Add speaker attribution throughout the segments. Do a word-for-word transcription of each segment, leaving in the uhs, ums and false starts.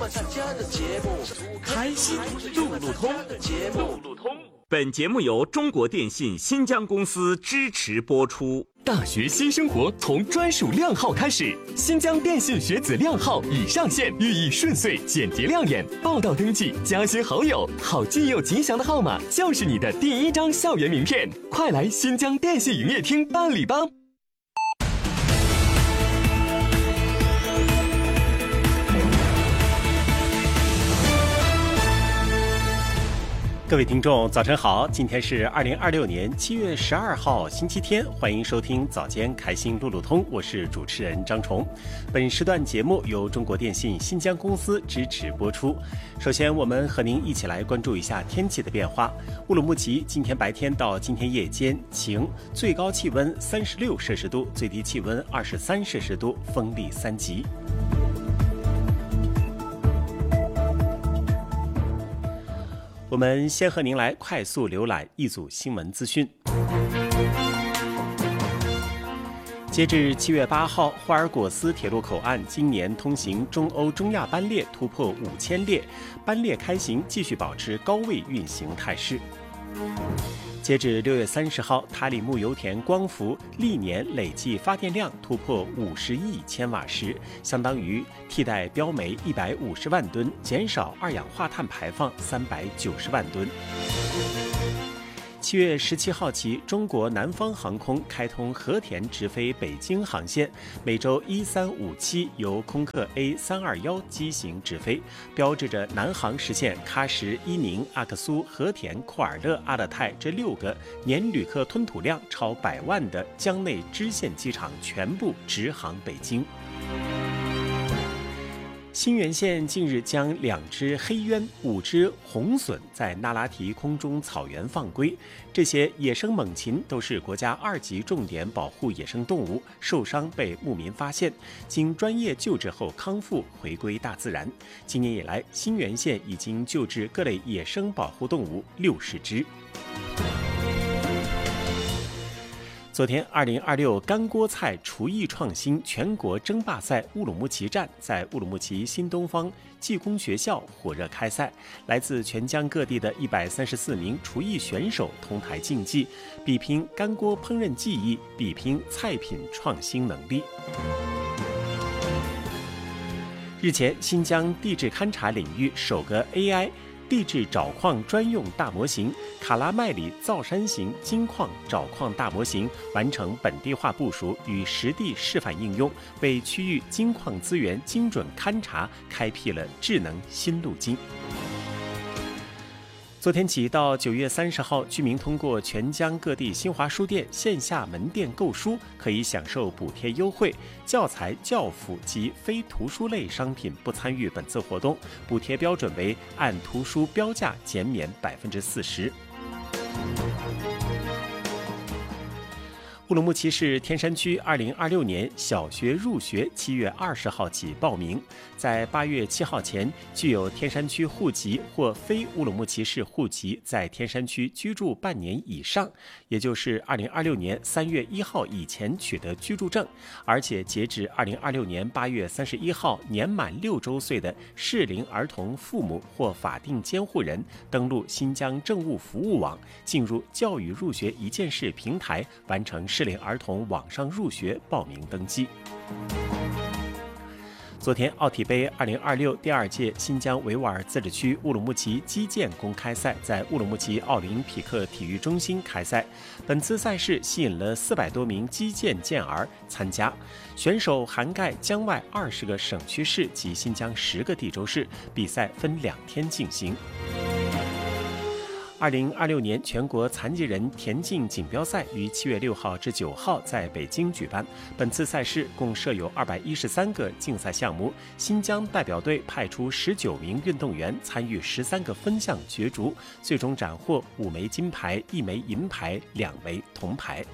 Speaker 1: 开心路路通的节目，路路通。本节目由中国电信新疆公司支持播出。
Speaker 2: 大学新生活从专属靓号开始，新疆电信学子靓号已上线，寓意顺遂、简洁亮眼。报到登记、加些好友，好记又吉祥的号码就是你的第一张校园名片。快来新疆电信营业厅办理吧！
Speaker 3: 各位听众，早晨好！今天是二零二六年七月十二号，星期天，欢迎收听早间开心路路通，我是主持人张崇。本时段节目由中国电信新疆公司支持播出。首先，我们和您一起来关注一下天气的变化。乌鲁木齐今天白天到今天夜间晴，最高气温三十六摄氏度，最低气温二十三摄氏度，风力三级。我们先和您来快速浏览一组新闻资讯。截至七月八号，霍尔果斯铁路口岸今年通行中欧中亚班列突破五千列，班列开行继续保持高位运行态势。截至六月三十号，塔里木油田光伏历年累计发电量突破五十亿千瓦时，相当于替代标煤一百五十万吨，减少二氧化碳排放三百九十万吨。七月十七号起，中国南方航空开通和田直飞北京航线，每周一三五七由空客 A 三二一机型直飞，标志着南航实现喀什、伊宁、阿克苏、和田、库尔勒、阿勒泰这六个年旅客吞吐量超百万的疆内支线机场全部直航北京。新源县近日将两只黑鸢、五只红隼在那拉提空中草原放归。这些野生猛禽都是国家二级重点保护野生动物，受伤被牧民发现，经专业救治后康复，回归大自然。今年以来，新源县已经救治各类野生保护动物六十只。昨天，二零二六干锅菜厨艺创新全国争霸赛乌鲁木齐站在乌鲁木齐新东方技工学校火热开赛，来自全疆各地的一百三十四名厨艺选手同台竞技，比拼干锅烹饪技艺，比拼菜品创新能力。日前，新疆地质勘察领域首个 A I地质找矿专用大模型卡拉麦里造山型金矿找矿大模型完成本地化部署与实地示范应用，为区域金矿资源精准勘察开辟了智能新路径。昨天起到九月三十号，居民通过全疆各地新华书店线下门店购书，可以享受补贴优惠。教材、教辅及非图书类商品不参与本次活动，补贴标准为按图书标价减免百分之四十。乌鲁木齐市天山区二零二六年小学入学七月二十号起报名，在八月七号前具有天山区户籍或非乌鲁木齐市户籍，在天山区居住半年以上，也就是二零二六年三月一号以前取得居住证，而且截止二零二六年八月三十一号年满六周岁的适龄儿童父母或法定监护人，登录新疆政务服务网，进入教育入学一件事平台，完成适龄儿童网上入学报名登记。昨天，奥体杯二零二六第二届新疆维吾尔自治区乌鲁木齐击剑公开赛在乌鲁木齐奥林匹克体育中心开赛。本次赛事吸引了四百多名击剑健儿参加，选手涵盖疆外二十个省区市及新疆十个地州市，比赛分两天进行。二零二六年全国残疾人田径锦标赛于七月六号至九号在北京举办。本次赛事共设有二百一十三个竞赛项目，新疆代表队派出十九名运动员参与十三个分项角逐，最终斩获五枚金牌、一枚银牌、两枚铜牌。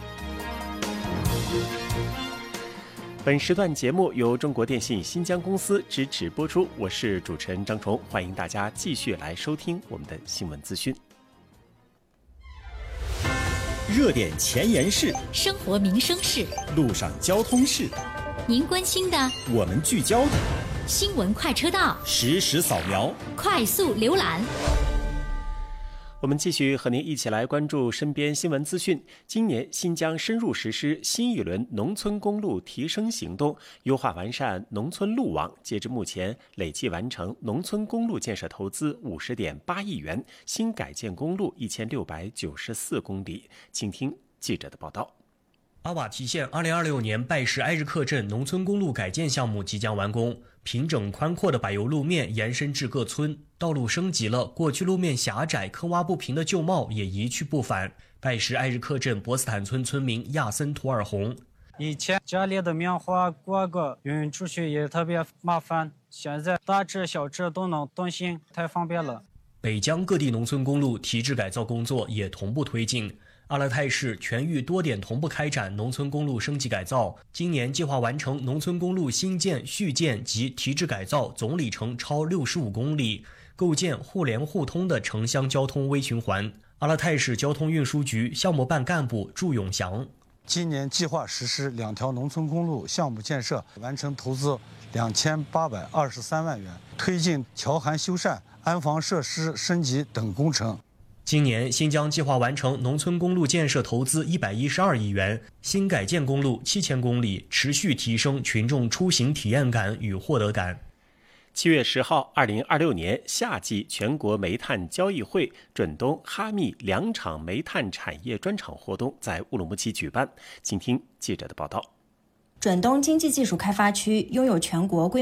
Speaker 3: 本时段节目由中国电信新疆公司支持播出，我是主持人张崇，欢迎大家继续来收听我们的新闻资讯。
Speaker 4: 热点前沿事，
Speaker 5: 生活民生事，
Speaker 4: 路上交通事，
Speaker 5: 您关心的，
Speaker 4: 我们聚焦的。
Speaker 5: 新闻快车道，
Speaker 4: 实时扫描，
Speaker 5: 快速浏览。
Speaker 3: 我们继续和您一起来关注身边新闻资讯。今年新疆深入实施新一轮农村公路提升行动，优化完善农村路网。截至目前，累计完成农村公路建设投资五十点八亿元，新改建公路一千六百九十四公里。请听记者的报道。
Speaker 6: 阿瓦提县二零二六年拜石埃日克镇农村公路改建项目即将完工，平整宽阔的柏油路面延伸至各村，道路升级了，过去路面狭窄、坑洼不平的旧貌也一去不返。拜石埃日克镇博斯坦村村民亚森图尔洪：
Speaker 7: 以前家里的棉花挂个运出去也特别麻烦，现在大致小致都能动行，太方便了。
Speaker 6: 北疆各地农村公路提质改造工作也同步推进。阿勒泰市全域多点同步开展农村公路升级改造，今年计划完成农村公路新建、续建及提质改造总里程超六十五公里，构建互联互通的城乡交通微循环。阿勒泰市交通运输局项目办干部祝永祥：
Speaker 8: 今年计划实施两条农村公路项目建设，完成投资两千八百二十三万元，推进桥涵修缮、安防设施升级等工程。
Speaker 6: 今年新疆计划完成农村公路建设投资一百一十二亿元，新改建公路七千公里，持续提升群众出行体验感与获得感。
Speaker 3: 七月十号，二零二六年夏季全国煤炭交易会准东哈密两场煤炭产业专场活动在乌鲁木齐举办。请听记者的报道。
Speaker 9: 准东经济技术开发区拥有全国规